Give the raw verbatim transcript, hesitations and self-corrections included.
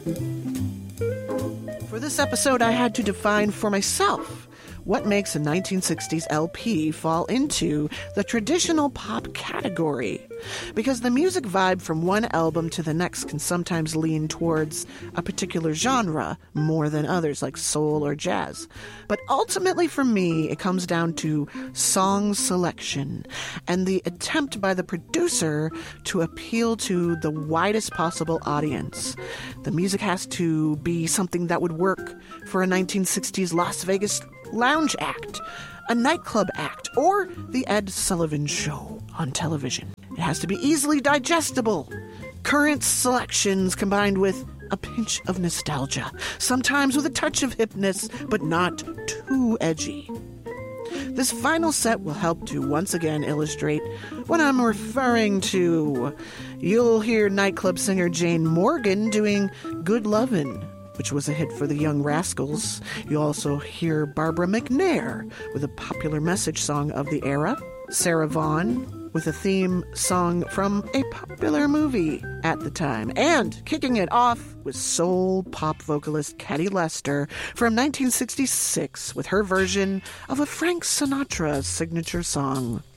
For this episode, I had to define for myself what makes a nineteen sixties L P fall into the traditional pop category. Because the music vibe from one album to the next can sometimes lean towards a particular genre more than others, like soul or jazz. But ultimately for me, it comes down to song selection and the attempt by the producer to appeal to the widest possible audience. The music has to be something that would work for a nineteen sixties Las Vegas lounge act, a nightclub act, or the Ed Sullivan Show on television. It has to be easily digestible. Current selections combined with a pinch of nostalgia, sometimes with a touch of hipness, but not too edgy. This final set will help to once again illustrate what I'm referring to. You'll hear nightclub singer Jane Morgan doing Good Lovin', which was a hit for the Young Rascals. You'll also hear Barbara McNair with a popular message song of the era, Sarah Vaughan with a theme song from a popular movie at the time, and kicking it off with soul pop vocalist Katy Lester from nineteen sixty-six with her version of a Frank Sinatra signature song,